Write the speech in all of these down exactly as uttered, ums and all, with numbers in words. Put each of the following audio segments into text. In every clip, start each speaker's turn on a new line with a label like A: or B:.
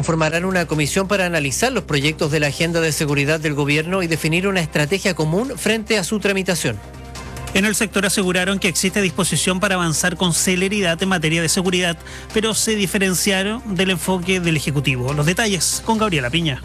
A: conformarán una comisión para analizar los proyectos de la agenda de seguridad del gobierno y definir una estrategia común frente a su tramitación.
B: En el sector aseguraron que existe disposición para avanzar con celeridad en materia de seguridad, pero se diferenciaron del enfoque del Ejecutivo. Los detalles con Gabriela Piña.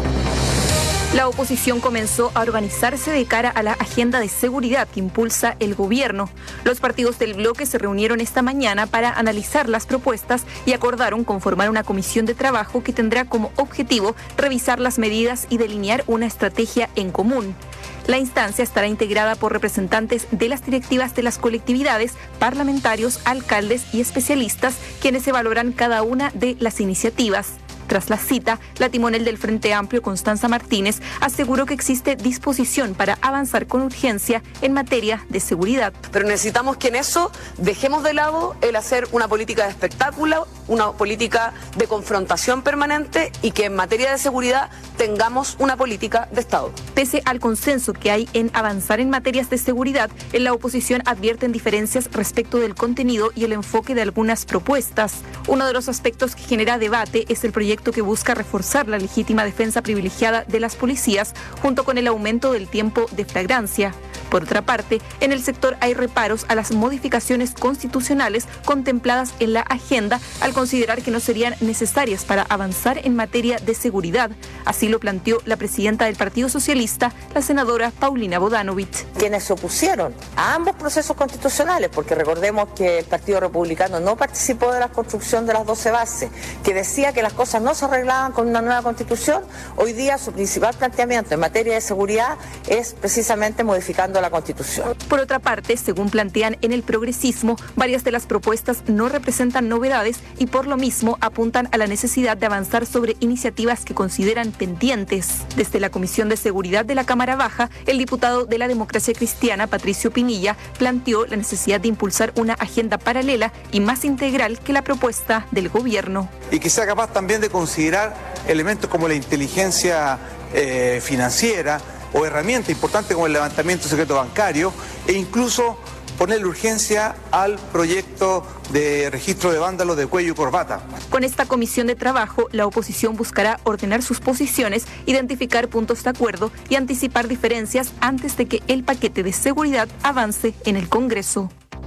C: La oposición comenzó a organizarse de cara a la agenda de seguridad que impulsa el gobierno. Los partidos del bloque se reunieron esta mañana para analizar las propuestas y acordaron conformar una comisión de trabajo que tendrá como objetivo revisar las medidas y delinear una estrategia en común. La instancia estará integrada por representantes de las directivas de las colectividades, parlamentarios, alcaldes y especialistas, quienes evaluarán cada una de las iniciativas. Tras la cita, la timonel del Frente Amplio, Constanza Martínez, aseguró que existe disposición para avanzar con urgencia en materia de seguridad.
D: Pero necesitamos que en eso dejemos de lado el hacer una política de espectáculo, una política de confrontación permanente y que en materia de seguridad tengamos una política de Estado.
C: Pese al consenso que hay en avanzar en materias de seguridad, en la oposición advierten diferencias respecto del contenido y el enfoque de algunas propuestas. Uno de los aspectos que genera debate es el proyecto que busca reforzar la legítima defensa privilegiada de las policías junto con el aumento del tiempo de flagrancia. Por otra parte, en el sector hay reparos a las modificaciones constitucionales contempladas en la agenda al considerar que no serían necesarias para avanzar en materia de seguridad. Así lo planteó la presidenta del Partido Socialista, la senadora Paulina Bodanovich.
E: Quienes se opusieron a ambos procesos constitucionales, porque recordemos que el Partido Republicano no participó de la construcción de las doce bases, que decía que las cosas no se arreglaban con una nueva constitución, hoy día su principal planteamiento en materia de seguridad es precisamente modificando la Constitución.
C: Por otra parte, según plantean en el progresismo, varias de las propuestas no representan novedades y por lo mismo apuntan a la necesidad de avanzar sobre iniciativas que consideran pendientes. Desde la Comisión de Seguridad de la Cámara Baja, el diputado de la Democracia Cristiana, Patricio Pinilla, planteó la necesidad de impulsar una agenda paralela y más integral que la propuesta del gobierno.
F: Y que sea capaz también de considerar elementos como la inteligencia eh, financiera o herramientas importantes como el levantamiento secreto bancario e incluso ponerle urgencia al proyecto de registro de vándalos de cuello y corbata.
C: Con esta comisión de trabajo, la oposición buscará ordenar sus posiciones, identificar puntos de acuerdo y anticipar diferencias antes de que el paquete de seguridad avance en el Congreso.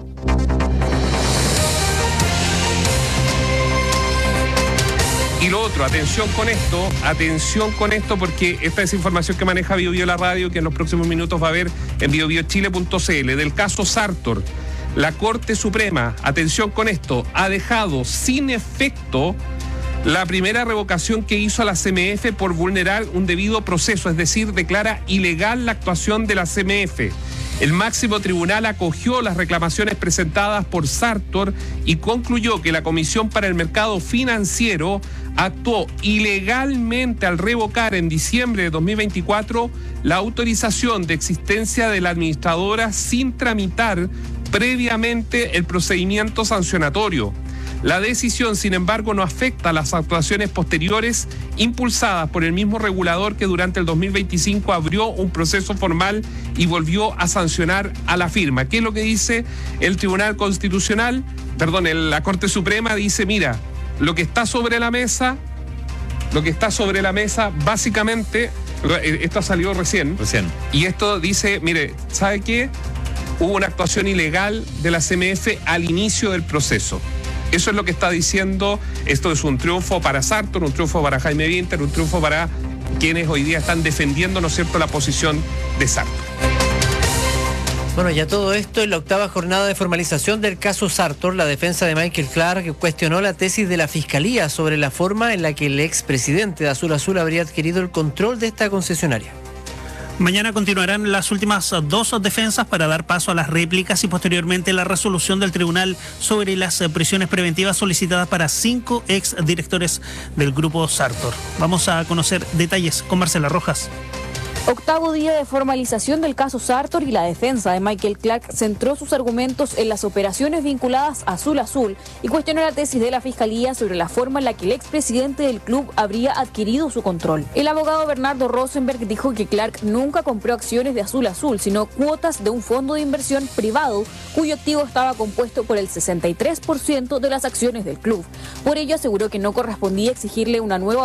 G: Y lo otro, atención con esto, atención con esto porque esta es información que maneja BioBio la radio, que en los próximos minutos va a ver en bio bio chile punto c l, del caso Sartor. La Corte Suprema, atención con esto, ha dejado sin efecto la primera revocación que hizo a la C M F por vulnerar un debido proceso, es decir, declara ilegal la actuación de la C M F. El máximo tribunal acogió las reclamaciones presentadas por Sartor y concluyó que la Comisión para el Mercado Financiero actuó ilegalmente al revocar en diciembre de dos mil veinticuatro la autorización de existencia de la administradora sin tramitar previamente el procedimiento sancionatorio. La decisión, sin embargo, no afecta a las actuaciones posteriores impulsadas por el mismo regulador que durante el dos mil veinticinco abrió un proceso formal y volvió a sancionar a la firma. ¿Qué es lo que dice el Tribunal Constitucional? Perdón, el, la Corte Suprema dice, mira, lo que está sobre la mesa, lo que está sobre la mesa, básicamente, esto salió recién.
H: Recién.
G: Y esto dice, mire, ¿sabe qué? Hubo una actuación ilegal de la C M F al inicio del proceso. Eso es lo que está diciendo. Esto es un triunfo para Sartor, un triunfo para Jaime Winter, un triunfo para quienes hoy día están defendiendo, ¿no es cierto?, la posición de Sartor.
A: Bueno, ya todo esto en la octava jornada de formalización del caso Sartor, la defensa de Michael Clark cuestionó la tesis de la Fiscalía sobre la forma en la que el expresidente de Azul Azul habría adquirido el control de esta concesionaria.
B: Mañana continuarán las últimas dos defensas para dar paso a las réplicas y posteriormente la resolución del tribunal sobre las prisiones preventivas solicitadas para cinco exdirectores del grupo Sartor. Vamos a conocer detalles con Marcela Rojas.
I: Octavo día de formalización del caso Sartor y la defensa de Michael Clark centró sus argumentos en las operaciones vinculadas a Azul Azul y cuestionó la tesis de la Fiscalía sobre la forma en la que el expresidente del club habría adquirido su control. El abogado Bernardo Rosenberg dijo que Clark nunca compró acciones de Azul Azul, sino cuotas de un fondo de inversión privado cuyo activo estaba compuesto por el sesenta y tres por ciento de las acciones del club. Por ello aseguró que no correspondía exigirle una nueva